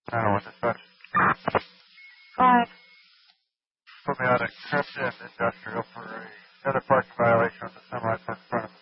I don't know what this is. Hi. Put me on a Crypton Industrial for another parking violation of the semi park in front of me.